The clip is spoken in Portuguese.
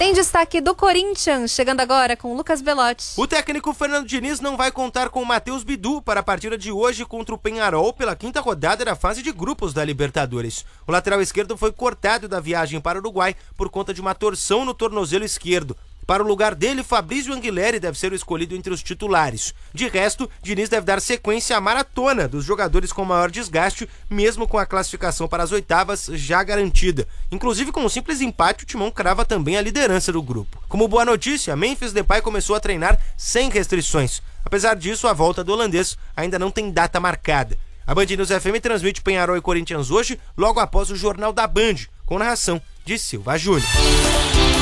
Tem destaque do Corinthians, chegando agora com Lucas Belotti. O técnico Fernando Diniz não vai contar com o Matheus Bidu para a partida de hoje contra o Peñarol pela 5ª rodada da fase de grupos da Libertadores. O lateral esquerdo foi cortado da viagem para o Uruguai por conta de uma torção no tornozelo esquerdo. Para o lugar dele, Fabrício Anguilleri deve ser o escolhido entre os titulares. De resto, Diniz deve dar sequência à maratona dos jogadores com maior desgaste, mesmo com a classificação para as oitavas já garantida. Inclusive, com um simples empate, o Timão crava também a liderança do grupo. Como boa notícia, Memphis Depay começou a treinar sem restrições. Apesar disso, a volta do holandês ainda não tem data marcada. A Band News FM transmite Peñarol e Corinthians hoje, logo após o Jornal da Band, com narração de Silva Júnior.